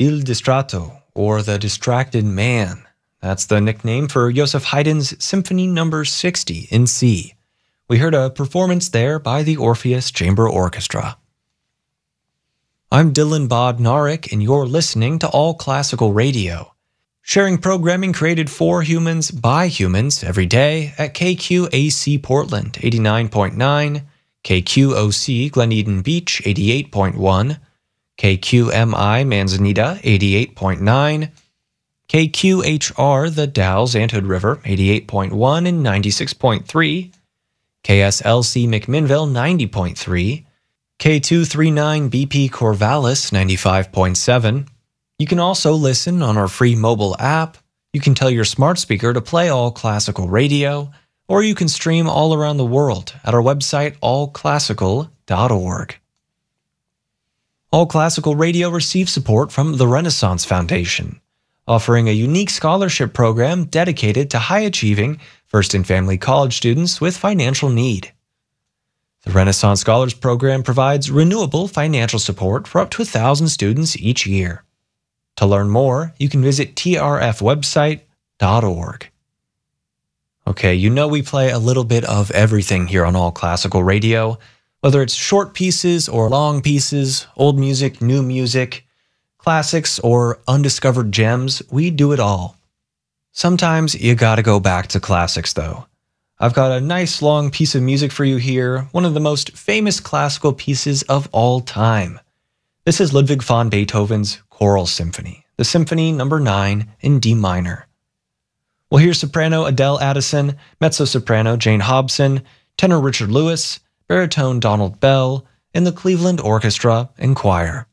Il Distratto, or The Distracted Man. That's the nickname for Joseph Haydn's Symphony No. 60 in C. We heard a performance there by the Orpheus Chamber Orchestra. I'm Dylan Bodnarik, and you're listening to All Classical Radio, sharing programming created for humans by humans every day at KQAC Portland 89.9, KQOC Glen Eden Beach 88.1, KQMI Manzanita 88.9, KQHR The Dalles Anthood River 88.1 and 96.3, KSLC McMinnville 90.3, K239 BP Corvallis 95.7. You can also listen on our free mobile app. You can tell your smart speaker to play All Classical Radio, or you can stream all around the world at our website allclassical.org. All Classical Radio receives support from the Renaissance Foundation, offering a unique scholarship program dedicated to high-achieving first and family college students with financial need. The Renaissance Scholars Program provides renewable financial support for up to 1,000 students each year. To learn more, you can visit trfwebsite.org. Okay, you know we play a little bit of everything here on All Classical Radio, whether it's short pieces or long pieces, old music, new music, classics or undiscovered gems, we do it all. Sometimes you gotta go back to classics though. I've got a nice long piece of music for you here, one of the most famous classical pieces of all time. This is Ludwig van Beethoven's Choral Symphony, the Symphony No. 9 in D minor. We'll hear soprano Adele Addison, mezzo-soprano Jane Hobson, tenor Richard Lewis, baritone Donald Bell, and the Cleveland Orchestra and Choir.